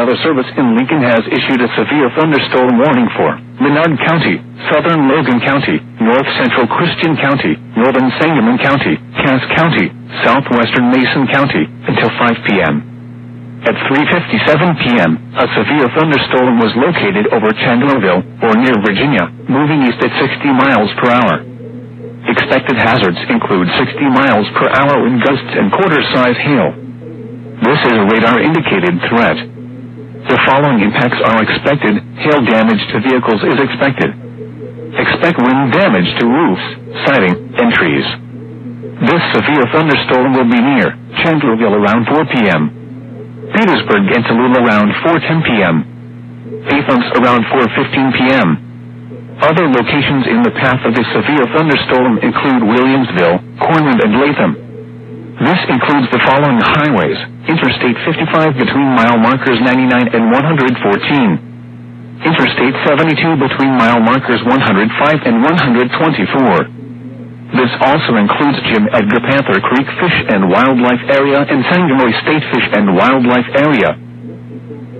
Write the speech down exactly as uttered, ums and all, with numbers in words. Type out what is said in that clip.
Weather Service in Lincoln has issued a severe thunderstorm warning for Menard County, southern Logan County, north central Christian County, northern Sangamon County, Cass County, southwestern Mason County, until five p.m. At three fifty-seven p.m., a severe thunderstorm was located over Chandlerville, or near Virginia, moving east at sixty miles per hour. Expected hazards include sixty miles per hour wind gusts and quarter-size hail. This is a radar-indicated threat. The following impacts are expected. Hail damage to vehicles is expected. Expect wind damage to roofs, siding, and trees. This severe thunderstorm will be near Chandlerville around four p.m. Petersburg and Tallulah around four ten p.m. Athens around four fifteen p.m. Other locations in the path of this severe thunderstorm include Williamsville, Cornland, and Latham. This includes the following highways: Interstate fifty-five between mile markers ninety-nine and one hundred fourteen. Interstate seventy-two between mile markers one hundred five and one hundred twenty-four. This also includes Jim Edgar Panther Creek Fish and Wildlife Area and Sangamon State Fish and Wildlife Area.